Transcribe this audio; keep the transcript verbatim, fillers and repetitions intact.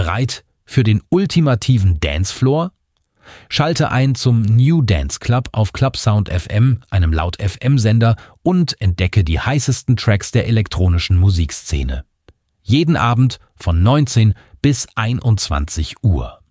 Bereit für den ultimativen Dancefloor? Schalte ein zum New Dance Club auf Clubsound F M, einem Laut-F M-Sender, und entdecke die heißesten Tracks der elektronischen Musikszene. Jeden Abend von neunzehn bis einundzwanzig Uhr.